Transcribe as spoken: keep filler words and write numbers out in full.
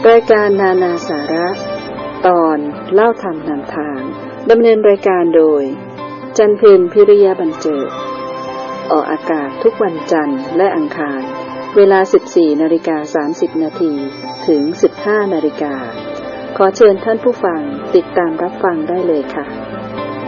รายการนานาสาระตอนเล่าธรรมนำทางดำเนินรายการโดยจันเพ็ญพิริยบรรเจิดออกอากาศทุกวันจันทร์และอังคารเวลา สิบสี่นาฬิกาสามสิบนาที ถึง สิบห้านาฬิกาขอเชิญท่านผู้ฟังติดตามรับฟังได้เลยค่ะ